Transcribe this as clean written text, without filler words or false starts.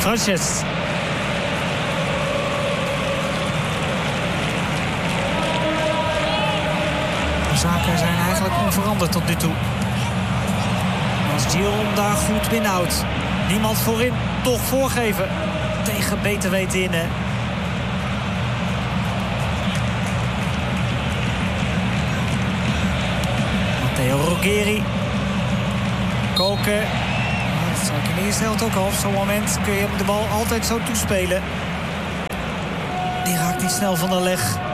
Sanchez. De zaken zijn eigenlijk onveranderd tot nu toe. Als Gil daar goed binnenhoudt. Niemand voorin, toch voorgeven. Tegen beter weten in, hè. Matteo Ruggeri. Koken. Dat zag ik in de eerste helft ook al. Op zo'n moment kun je hem de bal altijd zo toespelen. Die raakt niet snel van de leg.